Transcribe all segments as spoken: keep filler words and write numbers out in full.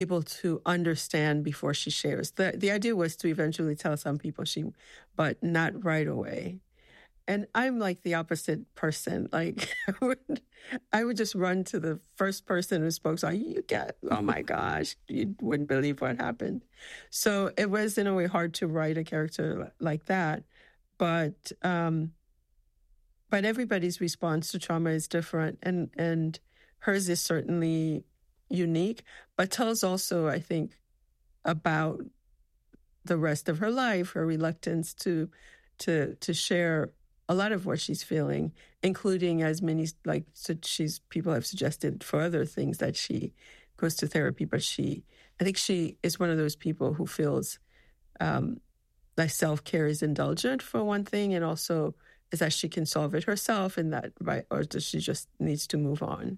able to understand before she shares. The the idea was to eventually tell some people she, but not right away. And I'm like the opposite person. Like I would, I would just run to the first person who spoke. So you get, oh my gosh, you wouldn't believe what happened. So it was in a way hard to write a character like that. But um, but everybody's response to trauma is different, and and hers is certainly unique, but tells also, I think, about the rest of her life, her reluctance to to to share a lot of what she's feeling, including as many, like, so she's, people have suggested for other things that she goes to therapy, but she, I think she is one of those people who feels um, like self-care is indulgent for one thing, and also is that she can solve it herself, and that, right, or does she just needs to move on.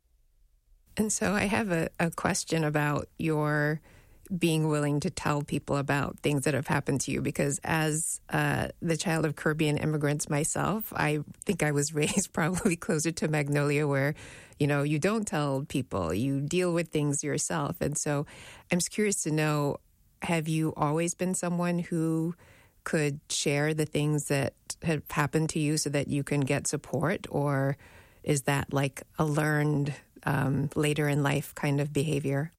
And so I have a, a question about your being willing to tell people about things that have happened to you, because as uh, the child of Caribbean immigrants myself, I think I was raised probably closer to Magnolia, where, you know, you don't tell people, you deal with things yourself. And so I'm just curious to know, have you always been someone who could share the things that have happened to you so that you can get support? Or is that like a learned um, later in life kind of behavior?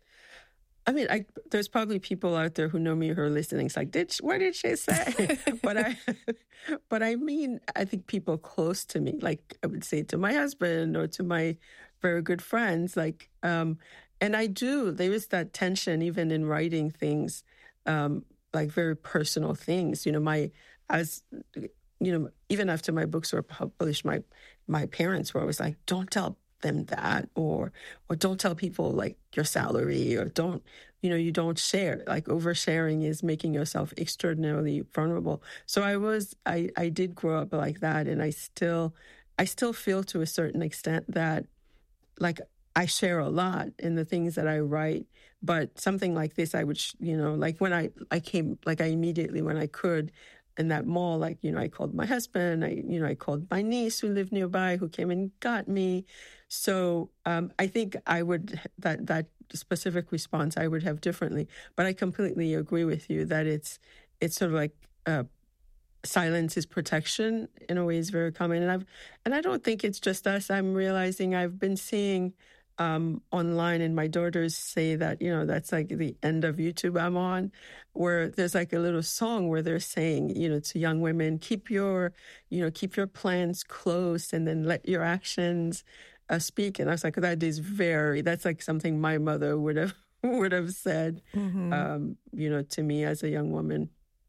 I mean, I, there's probably people out there who know me who are listening. It's like, did she, what did she say? but I, but I mean, I think people close to me, like I would say to my husband or to my very good friends, like, um, and I do. There is that tension even in writing things, um, like very personal things. You know, my as you know, even after my books were published, my my parents were always like, don't tell them that, or or don't tell people like your salary, or don't, you know, you don't share. Like oversharing is making yourself extraordinarily vulnerable. So I was I I did grow up like that, and I still I still feel to a certain extent that like I share a lot in the things that I write, but something like this, I would, you know, like when I I came, like I immediately when I could, in that mall, like, you know, I called my husband, I, you know, I called my niece who lived nearby, who came and got me. So um, I think I would, that, that specific response I would have differently. But I completely agree with you that it's, it's sort of like uh, silence is protection in a way is very common. And I've, and I don't think it's just us. I'm realizing I've been seeing Um, online, and my daughters say that, you know, that's like the end of YouTube I'm on, where there's like a little song where they're saying, you know, to young women, keep your, you know, keep your plans close and then let your actions uh, speak. And I was like, that is very, that's like something my mother would have, would have said, mm-hmm. um, you know, to me as a young woman.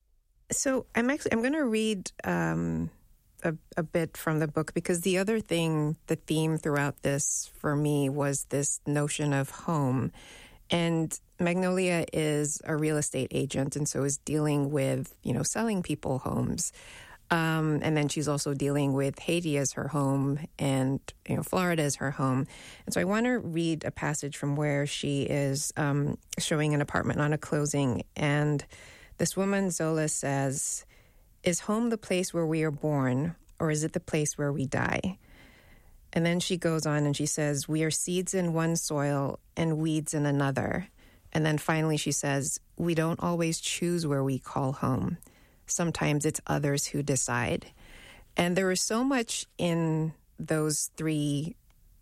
So I'm actually, I'm going to read um A, a bit from the book, because the other thing, the theme throughout this for me was this notion of home. And Magnolia is a real estate agent, and so is dealing with, you know, selling people homes. Um, and then she's also dealing with Haiti as her home and, you know, Florida as her home. And so I want to read a passage from where she is um, showing an apartment on a closing. And this woman, Zola, says, "Is home the place where we are born, or is it the place where we die?" And then she goes on and she says, "We are seeds in one soil and weeds in another." And then finally she says, "We don't always choose where we call home. Sometimes it's others who decide." And there is so much in those three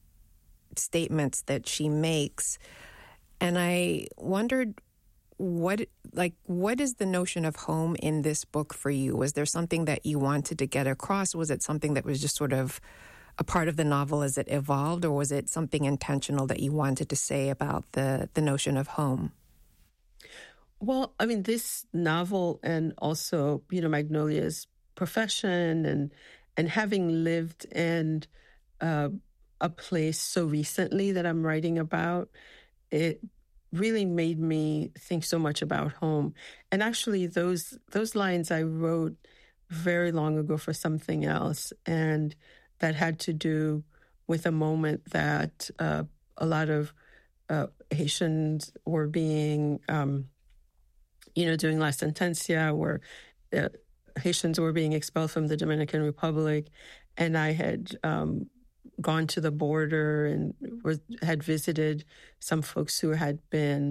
statements that she makes. And I wondered, What, like, what is the notion of home in this book for you? Was there something that you wanted to get across? Was it something that was just sort of a part of the novel as it evolved, or was it something intentional that you wanted to say about the, the notion of home? Well, I mean, this novel, and also, you know, Magnolia's profession, and and having lived in uh, a place so recently that I'm writing about, it really made me think so much about home. And actually, those those lines I wrote very long ago for something else, and that had to do with a moment that uh, a lot of uh, Haitians were being, um, you know, during La Sentencia, where uh, Haitians were being expelled from the Dominican Republic, and I had um, gone to the border and was, had visited some folks who had been